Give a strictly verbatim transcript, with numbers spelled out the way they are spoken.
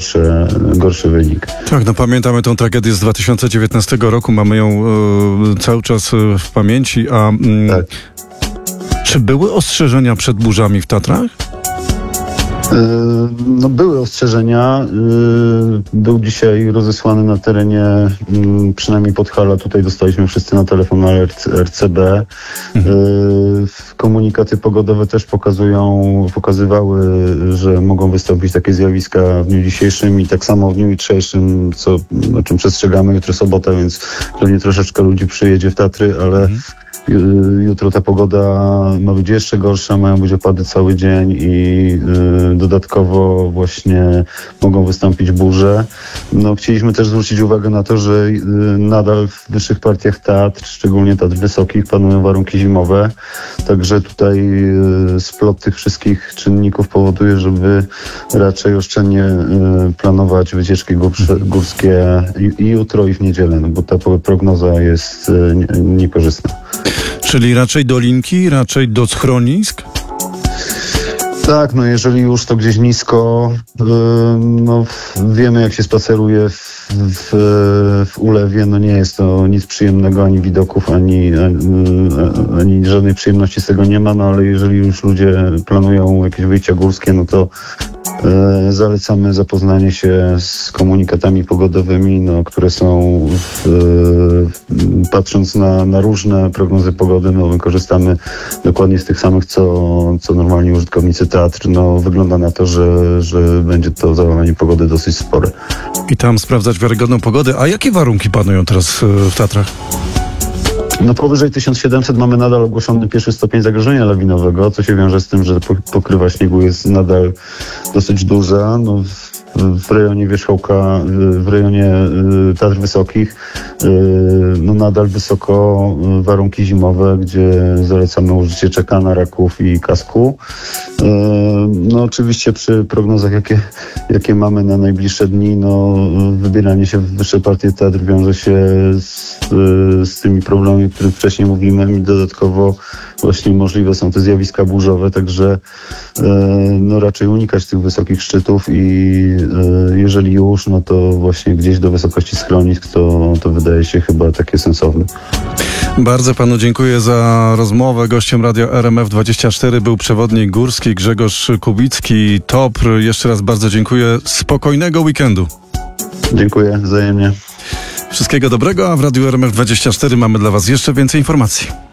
gorsze, gorszy wynik. Tak, no pamiętamy tę tragedię z dwa tysiące dziewiętnastego roku, mamy ją e, cały czas w pamięci, a mm, Tak. czy były ostrzeżenia przed burzami w Tatrach? No, były ostrzeżenia. Był dzisiaj rozesłany na terenie, przynajmniej Podhala, tutaj dostaliśmy wszyscy na telefon alert R C B. Mhm. Komunikaty pogodowe też pokazują, pokazywały, że mogą wystąpić takie zjawiska w dniu dzisiejszym i tak samo w dniu jutrzejszym, co, o czym przestrzegamy. Jutro sobota, więc pewnie troszeczkę ludzi przyjedzie w Tatry, ale mhm. Jutro ta pogoda ma być jeszcze gorsza, mają być opady cały dzień i y, dodatkowo właśnie mogą wystąpić burze. No, chcieliśmy też zwrócić uwagę na to, że y, nadal w wyższych partiach Tatr, szczególnie Tatr Wysokich, panują warunki zimowe. Także tutaj y, splot tych wszystkich czynników powoduje, żeby raczej oszczędnie y, planować wycieczki górsze, górskie i, i jutro i w niedzielę, no bo ta prognoza jest y, nie, niekorzystna. Czyli raczej dolinki, raczej do schronisk? Tak, no jeżeli już to gdzieś nisko, yy, no wiemy jak się spaceruje w, w, w ulewie, no nie jest to nic przyjemnego, ani widoków, ani, ani, ani żadnej przyjemności z tego nie ma, no ale jeżeli już ludzie planują jakieś wyjścia górskie, no to yy, zalecamy zapoznanie się z komunikatami pogodowymi, no, które są, w, yy, patrząc na, na różne prognozy pogody, no my korzystamy dokładnie z tych samych, co, co normalni użytkownicy Tatr. No wygląda na to, że, że będzie to załamanie pogody dosyć spore. I tam sprawdzać wiarygodną pogodę. A jakie warunki panują teraz w Tatrach? No powyżej tysiąc siedemset mamy nadal ogłoszony pierwszy stopień zagrożenia lawinowego, co się wiąże z tym, że pokrywa śniegu jest nadal dosyć duża. No, w rejonie wierzchołka, w rejonie Tatr Wysokich, no nadal wysoko warunki zimowe, gdzie zalecamy użycie czekana, raków i kasku. No oczywiście przy prognozach, jakie, jakie mamy na najbliższe dni, no wybieranie się w wyższe partie Tatr wiąże się z, z tymi problemami, o których wcześniej mówiłem i dodatkowo właśnie możliwe są te zjawiska burzowe, także no raczej unikać tych wysokich szczytów i jeżeli już, no to właśnie gdzieś do wysokości schronisk, to, to wydaje się chyba takie sensowne. Bardzo panu dziękuję za rozmowę. Gościem Radia R M F dwadzieścia cztery był przewodnik górski Grzegorz Kubicki, T O P R. Jeszcze raz bardzo dziękuję. Spokojnego weekendu. Dziękuję, wzajemnie. Wszystkiego dobrego, a w Radiu R M F dwadzieścia cztery mamy dla was jeszcze więcej informacji.